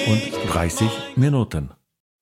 und 30 Minuten.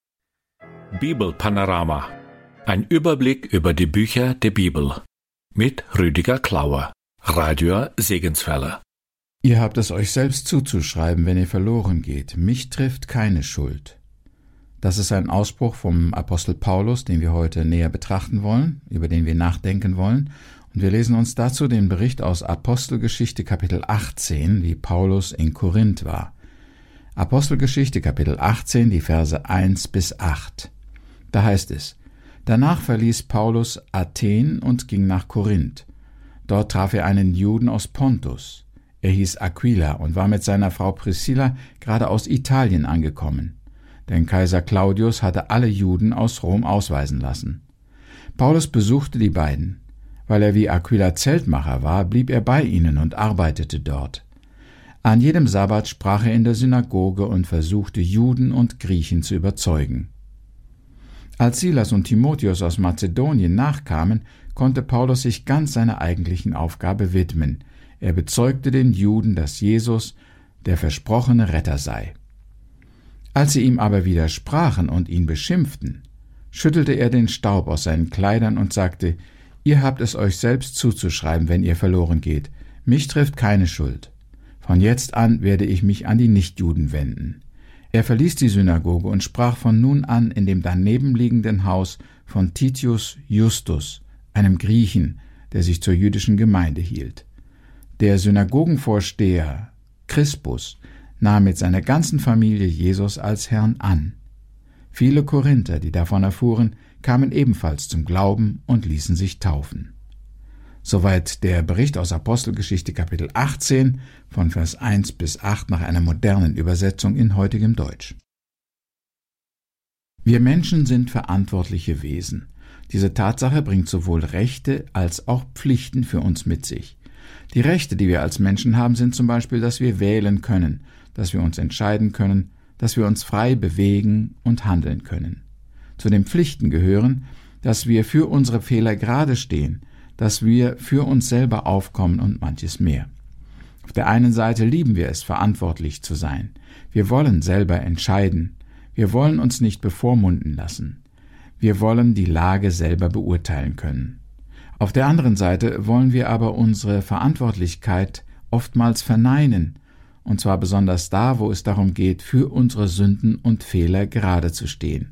Bibelpanorama. Ein Überblick über die Bücher der Bibel. Mit Rüdiger Klauer, Radio Segenswelle. Ihr habt es euch selbst zuzuschreiben, wenn ihr verloren geht. Mich trifft keine Schuld. Das ist ein Ausspruch vom Apostel Paulus, den wir heute näher betrachten wollen, über den wir nachdenken wollen. Und wir lesen uns dazu den Bericht aus Apostelgeschichte Kapitel 18, wie Paulus in Korinth war. Apostelgeschichte Kapitel 18, die Verse 1 bis 8. Da heißt es: Danach verließ Paulus Athen und ging nach Korinth. Dort traf er einen Juden aus Pontus. Er hieß Aquila und war mit seiner Frau Priscilla gerade aus Italien angekommen. Denn Kaiser Claudius hatte alle Juden aus Rom ausweisen lassen. Paulus besuchte die beiden. Weil er wie Aquila Zeltmacher war, blieb er bei ihnen und arbeitete dort. An jedem Sabbat sprach er in der Synagoge und versuchte, Juden und Griechen zu überzeugen. Als Silas und Timotheus aus Mazedonien nachkamen, konnte Paulus sich ganz seiner eigentlichen Aufgabe widmen. Er bezeugte den Juden, dass Jesus der versprochene Retter sei. Als sie ihm aber widersprachen und ihn beschimpften, schüttelte er den Staub aus seinen Kleidern und sagte: Ihr habt es euch selbst zuzuschreiben, wenn ihr verloren geht. Mich trifft keine Schuld. Von jetzt an werde ich mich an die Nichtjuden wenden. Er verließ die Synagoge und sprach von nun an in dem danebenliegenden Haus von Titius Justus, einem Griechen, der sich zur jüdischen Gemeinde hielt. Der Synagogenvorsteher Crispus nahm mit seiner ganzen Familie Jesus als Herrn an. Viele Korinther, die davon erfuhren, kamen ebenfalls zum Glauben und ließen sich taufen. Soweit der Bericht aus Apostelgeschichte Kapitel 18 von Vers 1 bis 8 nach einer modernen Übersetzung in heutigem Deutsch. Wir Menschen sind verantwortliche Wesen. Diese Tatsache bringt sowohl Rechte als auch Pflichten für uns mit sich. Die Rechte, die wir als Menschen haben, sind zum Beispiel, dass wir wählen können, dass wir uns entscheiden können, dass wir uns frei bewegen und handeln können. Zu den Pflichten gehören, dass wir für unsere Fehler gerade stehen, dass wir für uns selber aufkommen und manches mehr. Auf der einen Seite lieben wir es, verantwortlich zu sein. Wir wollen selber entscheiden. Wir wollen uns nicht bevormunden lassen. Wir wollen die Lage selber beurteilen können. Auf der anderen Seite wollen wir aber unsere Verantwortlichkeit oftmals verneinen, und zwar besonders da, wo es darum geht, für unsere Sünden und Fehler gerade zu stehen.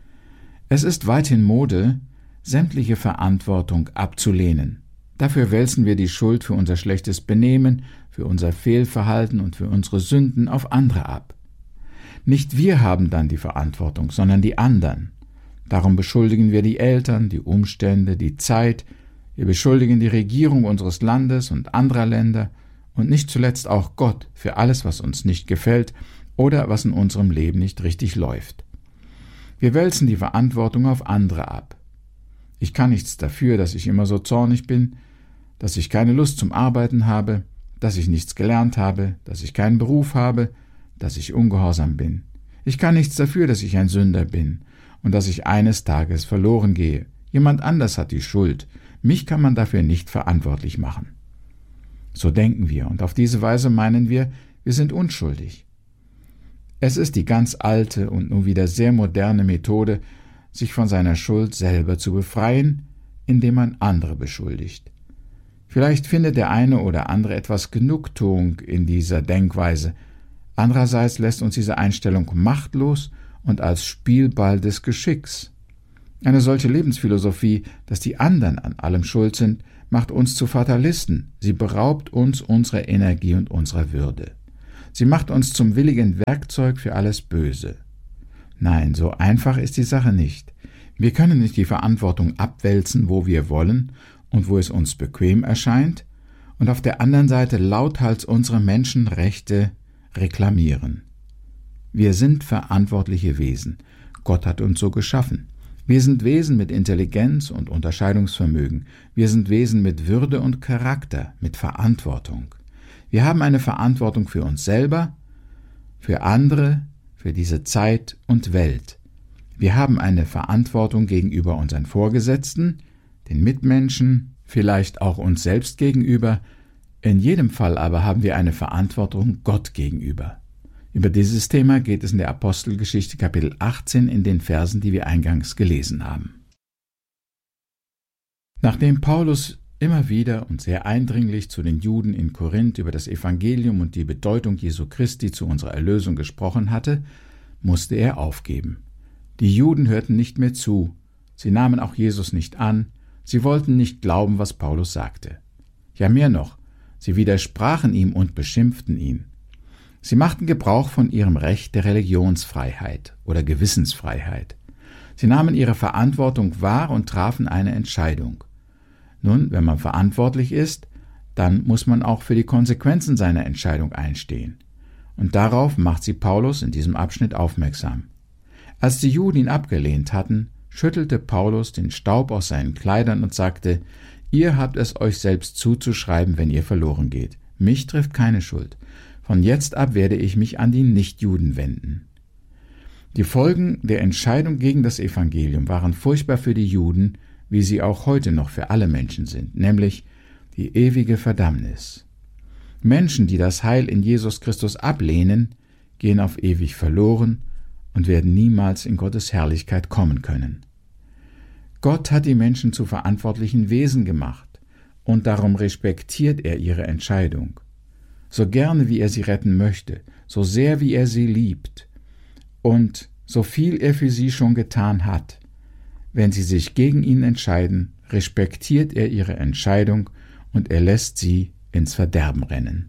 Es ist weithin Mode, sämtliche Verantwortung abzulehnen. Dafür wälzen wir die Schuld für unser schlechtes Benehmen, für unser Fehlverhalten und für unsere Sünden auf andere ab. Nicht wir haben dann die Verantwortung, sondern die anderen. Darum beschuldigen wir die Eltern, die Umstände, die Zeit, wir beschuldigen die Regierung unseres Landes und anderer Länder und nicht zuletzt auch Gott für alles, was uns nicht gefällt oder was in unserem Leben nicht richtig läuft. Wir wälzen die Verantwortung auf andere ab. Ich kann nichts dafür, dass ich immer so zornig bin, dass ich keine Lust zum Arbeiten habe, dass ich nichts gelernt habe, dass ich keinen Beruf habe, dass ich ungehorsam bin. Ich kann nichts dafür, dass ich ein Sünder bin und dass ich eines Tages verloren gehe. Jemand anders hat die Schuld. Mich kann man dafür nicht verantwortlich machen. So denken wir und auf diese Weise meinen wir, wir sind unschuldig. Es ist die ganz alte und nun wieder sehr moderne Methode, sich von seiner Schuld selber zu befreien, indem man andere beschuldigt. Vielleicht findet der eine oder andere etwas Genugtuung in dieser Denkweise. Andererseits lässt uns diese Einstellung machtlos und als Spielball des Geschicks. Eine solche Lebensphilosophie, dass die anderen an allem schuld sind, macht uns zu Fatalisten. Sie beraubt uns unserer Energie und unserer Würde. Sie macht uns zum willigen Werkzeug für alles Böse. Nein, so einfach ist die Sache nicht. Wir können nicht die Verantwortung abwälzen, wo wir wollen und wo es uns bequem erscheint, und auf der anderen Seite lauthals unsere Menschenrechte reklamieren. Wir sind verantwortliche Wesen. Gott hat uns so geschaffen. Wir sind Wesen mit Intelligenz und Unterscheidungsvermögen. Wir sind Wesen mit Würde und Charakter, mit Verantwortung. Wir haben eine Verantwortung für uns selber, für andere, für diese Zeit und Welt. Wir haben eine Verantwortung gegenüber unseren Vorgesetzten, den Mitmenschen, vielleicht auch uns selbst gegenüber. In jedem Fall aber haben wir eine Verantwortung Gott gegenüber. Über dieses Thema geht es in der Apostelgeschichte Kapitel 18 in den Versen, die wir eingangs gelesen haben. Nachdem Paulus immer wieder und sehr eindringlich zu den Juden in Korinth über das Evangelium und die Bedeutung Jesu Christi zu unserer Erlösung gesprochen hatte, musste er aufgeben. Die Juden hörten nicht mehr zu, sie nahmen auch Jesus nicht an, sie wollten nicht glauben, was Paulus sagte. Ja, mehr noch, sie widersprachen ihm und beschimpften ihn. Sie machten Gebrauch von ihrem Recht der Religionsfreiheit oder Gewissensfreiheit. Sie nahmen ihre Verantwortung wahr und trafen eine Entscheidung. Nun, wenn man verantwortlich ist, dann muss man auch für die Konsequenzen seiner Entscheidung einstehen. Und darauf macht sie Paulus in diesem Abschnitt aufmerksam. Als die Juden ihn abgelehnt hatten, schüttelte Paulus den Staub aus seinen Kleidern und sagte: Ihr habt es euch selbst zuzuschreiben, wenn ihr verloren geht. Mich trifft keine Schuld. Von jetzt ab werde ich mich an die Nichtjuden wenden. Die Folgen der Entscheidung gegen das Evangelium waren furchtbar für die Juden, wie sie auch heute noch für alle Menschen sind, nämlich die ewige Verdammnis. Menschen, die das Heil in Jesus Christus ablehnen, gehen auf ewig verloren und werden niemals in Gottes Herrlichkeit kommen können. Gott hat die Menschen zu verantwortlichen Wesen gemacht, und darum respektiert er ihre Entscheidung. So gerne wie er sie retten möchte, so sehr wie er sie liebt und so viel er für sie schon getan hat, wenn sie sich gegen ihn entscheiden, respektiert er ihre Entscheidung und er lässt sie ins Verderben rennen.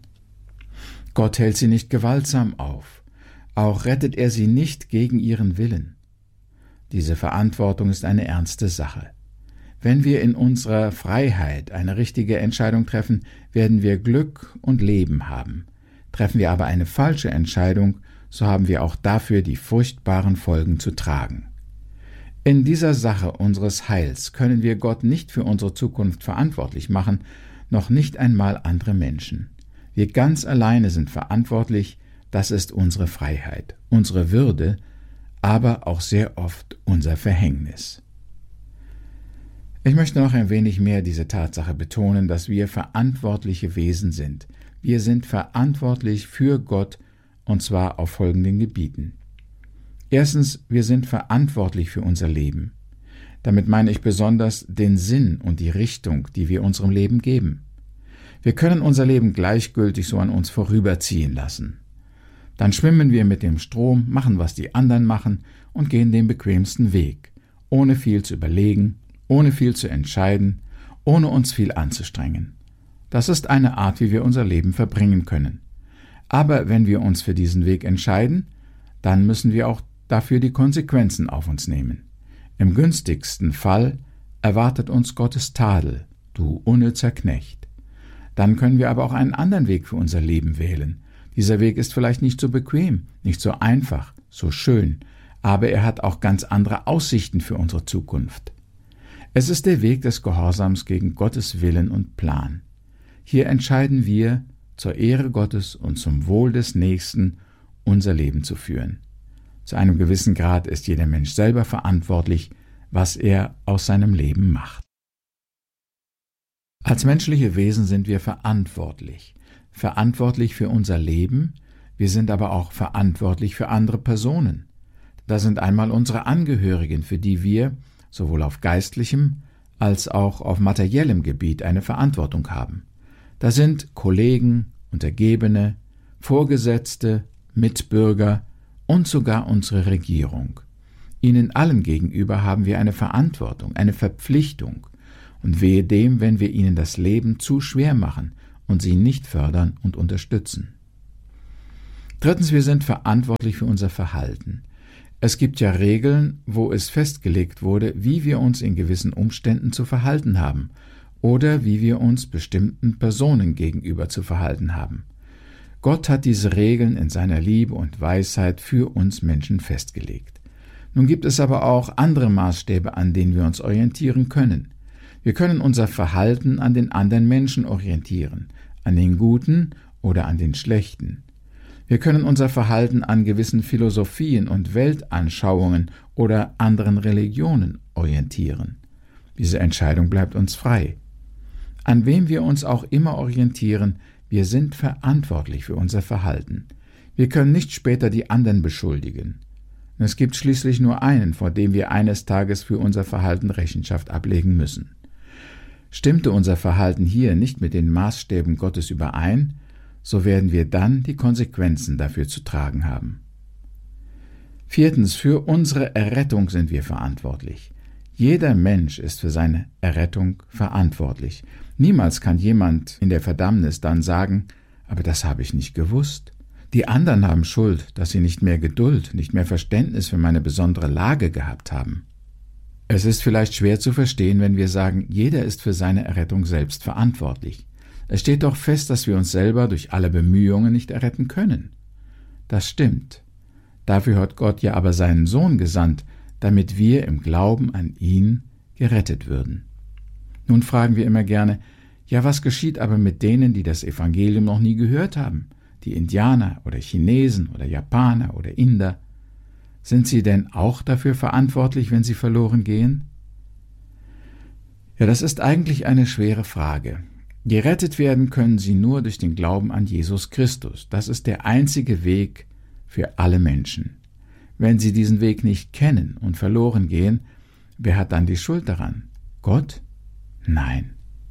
Gott hält sie nicht gewaltsam auf, auch rettet er sie nicht gegen ihren Willen. Diese Verantwortung ist eine ernste Sache. Wenn wir in unserer Freiheit eine richtige Entscheidung treffen, werden wir Glück und Leben haben. Treffen wir aber eine falsche Entscheidung, so haben wir auch dafür die furchtbaren Folgen zu tragen. In dieser Sache unseres Heils können wir Gott nicht für unsere Zukunft verantwortlich machen, noch nicht einmal andere Menschen. Wir ganz alleine sind verantwortlich, das ist unsere Freiheit, unsere Würde, aber auch sehr oft unser Verhängnis. Ich möchte noch ein wenig mehr diese Tatsache betonen, dass wir verantwortliche Wesen sind. Wir sind verantwortlich für Gott, und zwar auf folgenden Gebieten. Erstens, wir sind verantwortlich für unser Leben. Damit meine ich besonders den Sinn und die Richtung, die wir unserem Leben geben. Wir können unser Leben gleichgültig so an uns vorüberziehen lassen. Dann schwimmen wir mit dem Strom, machen, was die anderen machen und gehen den bequemsten Weg, ohne viel zu überlegen, ohne viel zu entscheiden, ohne uns viel anzustrengen. Das ist eine Art, wie wir unser Leben verbringen können. Aber wenn wir uns für diesen Weg entscheiden, dann müssen wir auch dafür die Konsequenzen auf uns nehmen. Im günstigsten Fall erwartet uns Gottes Tadel, du unnützer Knecht. Dann können wir aber auch einen anderen Weg für unser Leben wählen. Dieser Weg ist vielleicht nicht so bequem, nicht so einfach, so schön, aber er hat auch ganz andere Aussichten für unsere Zukunft. Es ist der Weg des Gehorsams gegen Gottes Willen und Plan. Hier entscheiden wir, zur Ehre Gottes und zum Wohl des Nächsten unser Leben zu führen. Zu einem gewissen Grad ist jeder Mensch selber verantwortlich, was er aus seinem Leben macht. Als menschliche Wesen sind wir verantwortlich. Verantwortlich für unser Leben, wir sind aber auch verantwortlich für andere Personen. Da sind einmal unsere Angehörigen, für die wir, sowohl auf geistlichem als auch auf materiellem Gebiet, eine Verantwortung haben. Da sind Kollegen, Untergebene, Vorgesetzte, Mitbürger und sogar unsere Regierung. Ihnen allen gegenüber haben wir eine Verantwortung, eine Verpflichtung, und wehe dem, wenn wir ihnen das Leben zu schwer machen und sie nicht fördern und unterstützen. Drittens, wir sind verantwortlich für unser Verhalten. Es gibt ja Regeln, wo es festgelegt wurde, wie wir uns in gewissen Umständen zu verhalten haben oder wie wir uns bestimmten Personen gegenüber zu verhalten haben. Gott hat diese Regeln in seiner Liebe und Weisheit für uns Menschen festgelegt. Nun gibt es aber auch andere Maßstäbe, an denen wir uns orientieren können. Wir können unser Verhalten an den anderen Menschen orientieren, an den Guten oder an den Schlechten. Wir können unser Verhalten an gewissen Philosophien und Weltanschauungen oder anderen Religionen orientieren. Diese Entscheidung bleibt uns frei. An wem wir uns auch immer orientieren, wir sind verantwortlich für unser Verhalten. Wir können nicht später die anderen beschuldigen. Es gibt schließlich nur einen, vor dem wir eines Tages für unser Verhalten Rechenschaft ablegen müssen. Stimmte unser Verhalten hier nicht mit den Maßstäben Gottes überein, so werden wir dann die Konsequenzen dafür zu tragen haben. 4. Für unsere Errettung sind wir verantwortlich. Jeder Mensch ist für seine Errettung verantwortlich. Niemals kann jemand in der Verdammnis dann sagen, aber das habe ich nicht gewusst. Die anderen haben Schuld, dass sie nicht mehr Geduld, nicht mehr Verständnis für meine besondere Lage gehabt haben. Es ist vielleicht schwer zu verstehen, wenn wir sagen, jeder ist für seine Errettung selbst verantwortlich. Es steht doch fest, dass wir uns selber durch alle Bemühungen nicht erretten können. Das stimmt. Dafür hat Gott ja aber seinen Sohn gesandt, damit wir im Glauben an ihn gerettet würden. Nun fragen wir immer gerne, ja, was geschieht aber mit denen, die das Evangelium noch nie gehört haben? Die Indianer oder Chinesen oder Japaner oder Inder? Sind sie denn auch dafür verantwortlich, wenn sie verloren gehen? Ja, das ist eigentlich eine schwere Frage. Gerettet werden können sie nur durch den Glauben an Jesus Christus. Das ist der einzige Weg für alle Menschen. Wenn sie diesen Weg nicht kennen und verloren gehen, wer hat dann die Schuld daran? Gott? Nein.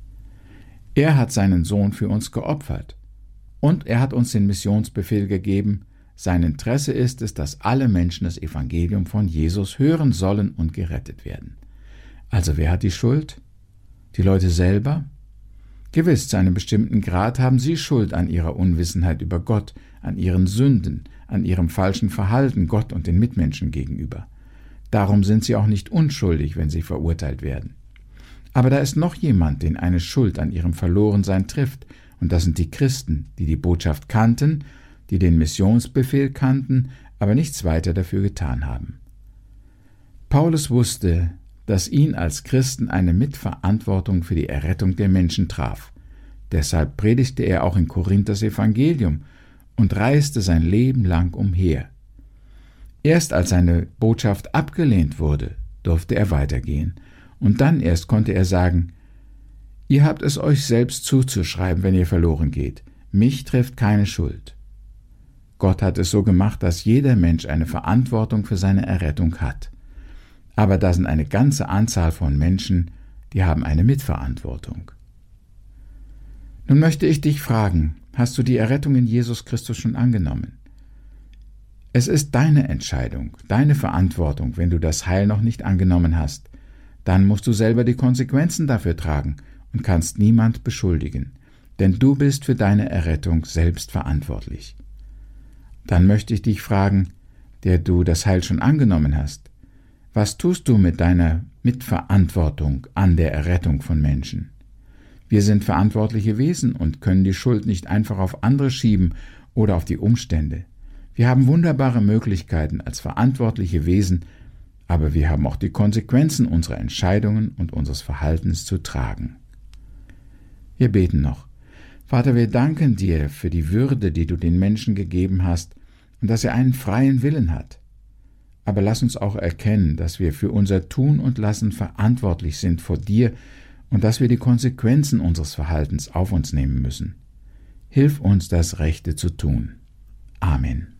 Er hat seinen Sohn für uns geopfert. Und er hat uns den Missionsbefehl gegeben. Sein Interesse ist es, dass alle Menschen das Evangelium von Jesus hören sollen und gerettet werden. Also wer hat die Schuld? Die Leute selber? Gewiss, zu einem bestimmten Grad haben sie Schuld an ihrer Unwissenheit über Gott, an ihren Sünden, an ihrem falschen Verhalten Gott und den Mitmenschen gegenüber. Darum sind sie auch nicht unschuldig, wenn sie verurteilt werden. Aber da ist noch jemand, den eine Schuld an ihrem Verlorensein trifft, und das sind die Christen, die die Botschaft kannten, die den Missionsbefehl kannten, aber nichts weiter dafür getan haben. Paulus wusste, dass ihn als Christen eine Mitverantwortung für die Errettung der Menschen traf. Deshalb predigte er auch in Korinth das Evangelium und reiste sein Leben lang umher. Erst als seine Botschaft abgelehnt wurde, durfte er weitergehen, und dann erst konnte er sagen, ihr habt es euch selbst zuzuschreiben, wenn ihr verloren geht. Mich trifft keine Schuld. Gott hat es so gemacht, dass jeder Mensch eine Verantwortung für seine Errettung hat. Aber da sind eine ganze Anzahl von Menschen, die haben eine Mitverantwortung. Nun möchte ich dich fragen, hast du die Errettung in Jesus Christus schon angenommen? Es ist deine Entscheidung, deine Verantwortung, wenn du das Heil noch nicht angenommen hast. Dann musst du selber die Konsequenzen dafür tragen und kannst niemand beschuldigen, denn du bist für deine Errettung selbst verantwortlich. Dann möchte ich dich fragen, der du das Heil schon angenommen hast, was tust du mit deiner Mitverantwortung an der Errettung von Menschen? Wir sind verantwortliche Wesen und können die Schuld nicht einfach auf andere schieben oder auf die Umstände. Wir haben wunderbare Möglichkeiten als verantwortliche Wesen, aber wir haben auch die Konsequenzen unserer Entscheidungen und unseres Verhaltens zu tragen. Wir beten noch. Vater, wir danken dir für die Würde, die du den Menschen gegeben hast und dass er einen freien Willen hat. Aber lass uns auch erkennen, dass wir für unser Tun und Lassen verantwortlich sind vor dir und dass wir die Konsequenzen unseres Verhaltens auf uns nehmen müssen. Hilf uns, das Rechte zu tun. Amen.